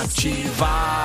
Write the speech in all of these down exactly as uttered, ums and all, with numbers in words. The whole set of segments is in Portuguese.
Nativa.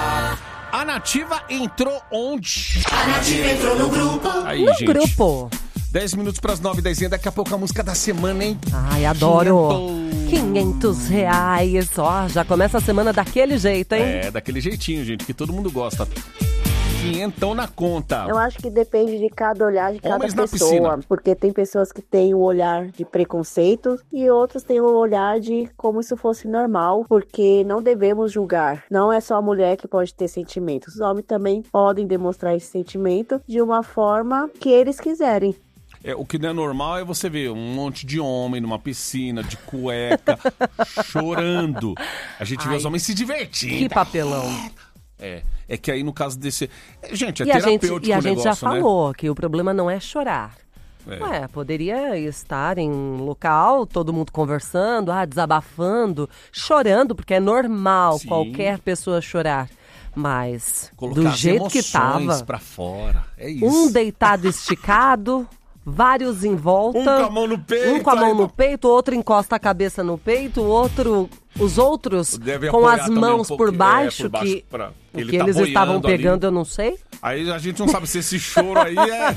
A Nativa entrou onde? A Nativa entrou no grupo. Aí, no gente. grupo. dez minutos para as nove, dez. Daqui a pouco a música da semana, hein? Ai, adoro. quinhentos reais. Ó, já começa a semana daquele jeito, hein? É, daquele jeitinho, gente, que todo mundo gosta. Quinhentão na conta. Eu acho que depende de cada olhar de cada Homens na pessoa. piscina. Porque tem pessoas que têm o olhar de preconceito e outros têm o olhar de como isso fosse normal, porque não devemos julgar. Não é só a mulher que pode ter sentimentos. Os homens também podem demonstrar esse sentimento de uma forma que eles quiserem. É, o que não é normal é você ver um monte de homem numa piscina, de cueca, chorando. A gente Ai, vê os homens se divertindo. Que papelão. É, é que aí no caso desse... Gente, é e a gente, terapêutico e a o gente negócio, já né? falou que o problema não é chorar. É. Ué, poderia estar em um local, todo mundo conversando, ah, desabafando, chorando, porque é normal Sim. qualquer pessoa chorar. Mas, Colocar do as jeito que emoções tava, pra fora. É isso. um deitado esticado, vários em volta. Um com a mão no peito. Um com a mão aí, no peito, outro encosta a cabeça no peito, o outro... Os outros Deve com apoiar as também mãos um por pouquinho, baixo, é, por baixo que pra- o ele que tá eles estavam boiando ali. pegando, eu não sei. Aí a gente não sabe se esse choro aí é...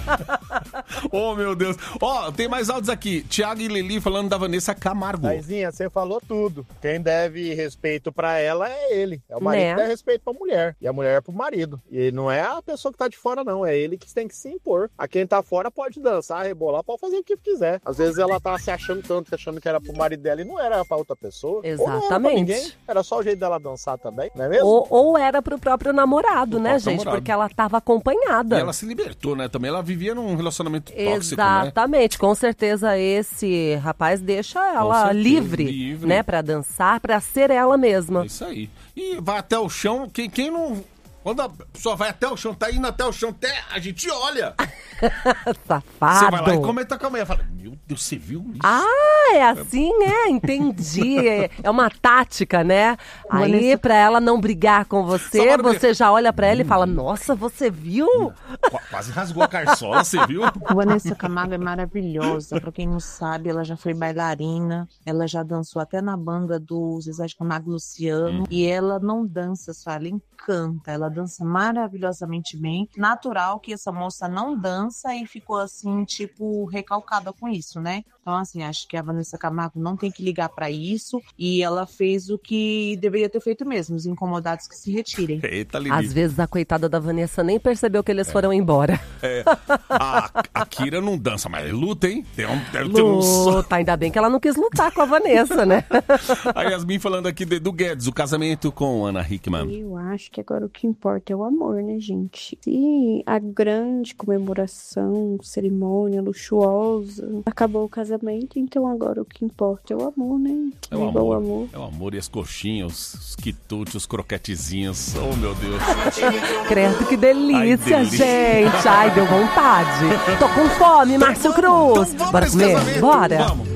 Oh, meu Deus. Ó, tem mais áudios aqui. Tiago e Lili falando da Vanessa Camargo. Maisinha, você falou tudo. Quem deve respeito pra ela é ele. É o marido Né? que dá respeito pra mulher. E a mulher é pro marido. E não é a pessoa que tá de fora, não. É ele que tem que se impor. A quem tá fora pode dançar, rebolar, pode fazer o que quiser. Às vezes ela tá se achando tanto, achando que era pro marido dela e não era pra outra pessoa. Ou não era pra Exatamente. ninguém. Era só o jeito dela dançar também, não é mesmo? Ou, ou era pro próprio namorado, Pro né, próprio gente? namorado. Porque ela tava acompanhada. E ela se libertou, né? Também ela vivia num relacionamento tóxico, né? Exatamente, com certeza esse rapaz deixa ela certeza, livre, livre. né, pra dançar, pra ser ela mesma. É isso aí. E vai até o chão, quem, quem não... Quando a pessoa vai até o chão, tá indo até o chão, até a gente olha. Safado. Você vai lá e comenta com a mulher. Fala, meu Deus, você viu isso? Ah, é assim, é, entendi. É, é uma tática, né? Aí, Vanessa- pra ela não brigar com Só você, para brigar. você já olha pra ela e fala, nossa, você viu? Qu- Quase rasgou a carçola, você viu? Vanessa Camargo é maravilhosa. Pra quem não sabe, ela já foi bailarina, ela já dançou até na banda do Zezé de Camargo e Luciano. E ela não dança só, ela encanta, ela dança maravilhosamente bem. Natural que essa moça não dança e ficou assim, tipo, recalcada com isso, né? Então, assim, acho que a Vanessa Camargo não tem que ligar pra isso e ela fez o que deveria ter feito mesmo, os incomodados que se retirem. Eita, Lili. Às vezes a coitada da Vanessa nem percebeu que eles foram embora. É, a, a Kira não dança, mas luta, hein? Tem um, deve ter um som. Luta, ainda bem que ela não quis lutar com a Vanessa, né? A Yasmin falando aqui de- do Guedes, o casamento com Ana Hickman. Eu acho que agora o que importa é o amor, né, gente? Se a grande comemoração, cerimônia luxuosa, acabou o casamento, então agora o que importa é o amor, né? É o Viva o amor. amor. É o amor e as coxinhas, os, os quitutes, os croquetezinhos. Oh, meu Deus. Credo, que delícia, Ai, delícia. gente. Ai, deu vontade. Tô com fome, Márcio Cruz. Então vamos Bora pra esse comer? casamento. Bora. Vamos.